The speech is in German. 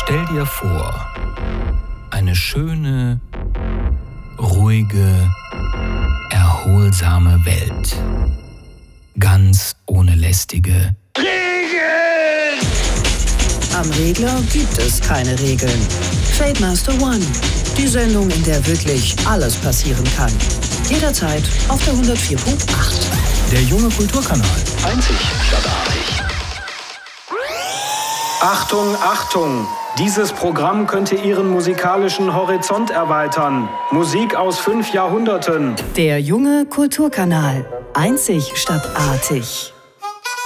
Stell dir vor, eine schöne, ruhige, erholsame Welt. Ganz ohne lästige Regeln! Am Regler gibt es keine Regeln. Trademaster One, die Sendung, in der wirklich alles passieren kann. Jederzeit auf der 104.8. Der junge Kulturkanal. Einzig stadtartig. Achtung, Achtung! Dieses Programm könnte Ihren musikalischen Horizont erweitern. Musik aus 5 Jahrhunderten. Der junge Kulturkanal. Einzig stadtartig.